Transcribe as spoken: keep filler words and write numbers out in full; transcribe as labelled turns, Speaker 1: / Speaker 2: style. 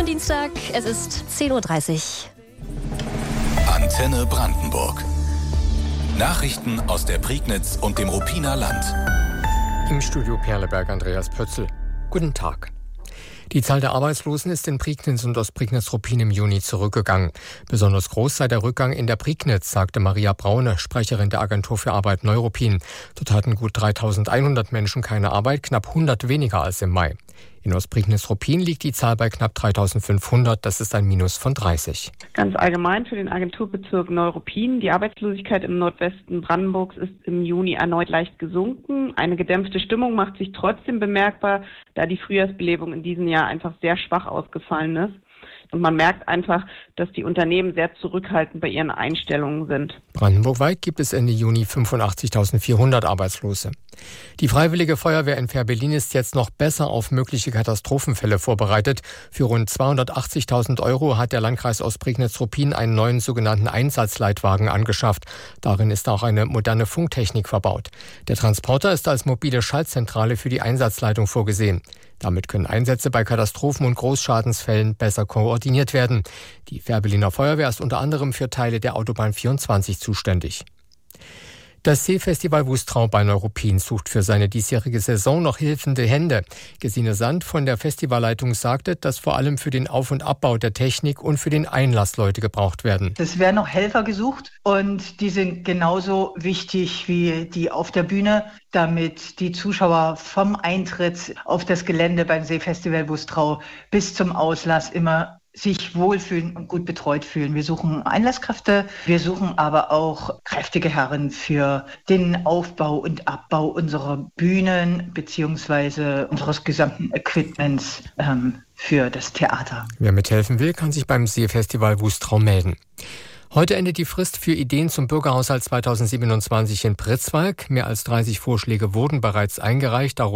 Speaker 1: Schönen Dienstag, es ist zehn Uhr dreißig.
Speaker 2: Antenne Brandenburg. Nachrichten aus der Prignitz und dem Ruppiner Land.
Speaker 3: Im Studio Perleberg Andreas Pötzl. Guten Tag. Die Zahl der Arbeitslosen ist in Prignitz und Ostprignitz-Ruppin im Juni zurückgegangen. Besonders groß sei der Rückgang in der Prignitz, sagte Maria Braune, Sprecherin der Agentur für Arbeit Neuruppin. Dort hatten gut dreitausendeinhundert Menschen keine Arbeit, knapp hundert weniger als im Mai. In Ostprignitz-Ruppin liegt die Zahl bei knapp dreitausendfünfhundert, das ist ein Minus von dreißig.
Speaker 4: Ganz allgemein für den Agenturbezirk Neuruppin. Die Arbeitslosigkeit im Nordwesten Brandenburgs ist im Juni erneut leicht gesunken. Eine gedämpfte Stimmung macht sich trotzdem bemerkbar, da die Frühjahrsbelebung in diesem Jahr einfach sehr schwach ausgefallen ist. Und man merkt einfach, dass die Unternehmen sehr zurückhaltend bei ihren Einstellungen sind.
Speaker 3: Brandenburgweit gibt es Ende Juni fünfundachtzigtausendvierhundert Arbeitslose. Die Freiwillige Feuerwehr in Fehrbellin ist jetzt noch besser auf mögliche Katastrophenfälle vorbereitet. Für rund zweihundertachtzigtausend Euro hat der Landkreis Ostprignitz-Ruppin einen neuen sogenannten Einsatzleitwagen angeschafft. Darin ist auch eine moderne Funktechnik verbaut. Der Transporter ist als mobile Schaltzentrale für die Einsatzleitung vorgesehen. Damit können Einsätze bei Katastrophen und Großschadensfällen besser koordiniert werden. Die Fehrbelliner Feuerwehr ist unter anderem für Teile der Autobahn vierundzwanzig zuständig. Das Seefestival Wustrau bei Neuruppin sucht für seine diesjährige Saison noch hilfende Hände. Gesine Sand von der Festivalleitung sagte, dass vor allem für den Auf- und Abbau der Technik und für den Einlass Leute gebraucht werden.
Speaker 5: Es werden noch Helfer gesucht und die sind genauso wichtig wie die auf der Bühne, damit die Zuschauer vom Eintritt auf das Gelände beim Seefestival Wustrau bis zum Auslass immer sich wohlfühlen und gut betreut fühlen. Wir suchen Einlasskräfte, wir suchen aber auch kräftige Herren für den Aufbau und Abbau unserer Bühnen bzw. unseres gesamten Equipments ähm, für das Theater.
Speaker 3: Wer mithelfen will, kann sich beim Seefestival Wustrau melden. Heute endet die Frist für Ideen zum Bürgerhaushalt zweitausendsiebenundzwanzig in Pritzwalk. Mehr als dreißig Vorschläge wurden bereits eingereicht.